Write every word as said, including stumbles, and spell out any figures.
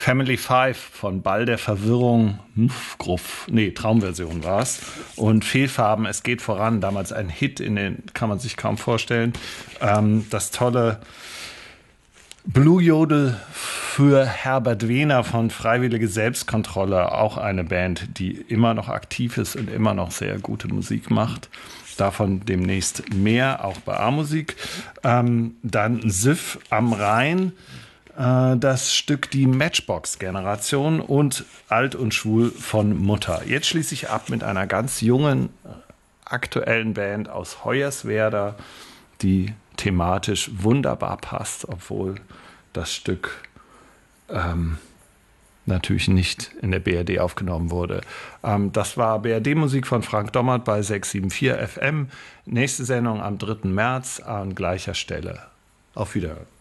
Family Five von Ball der Verwirrung, Gruff, nee, Traumversion war es. Und Fehlfarben, es geht voran, damals ein Hit, in den kann man sich kaum vorstellen. Ähm, das tolle Blue Jodel für Herbert Wehner von Freiwillige Selbstkontrolle, auch eine Band, die immer noch aktiv ist und immer noch sehr gute Musik macht. Davon demnächst mehr, auch bei A-Musik. Ähm, dann Siff am Rhein. Das Stück Die Matchbox-Generation und Alt und Schwul von Mutter. Jetzt schließe ich ab mit einer ganz jungen, aktuellen Band aus Hoyerswerda, die thematisch wunderbar passt, obwohl das Stück ähm, natürlich nicht in der B R D aufgenommen wurde. Ähm, das war B R D-Musik von Frank Dommert bei sechs sieben vier F M. Nächste Sendung am dritten März an gleicher Stelle. Auf Wiederhören.